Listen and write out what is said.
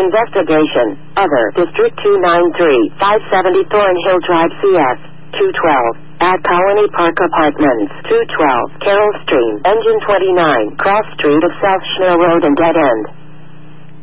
Investigation. Other. District 293, 570 Thornhill Drive, CS. 212. At Colony Park Apartments. 212. Carroll Stream. Engine 29. Cross Street of South Schnell Road and Dead End.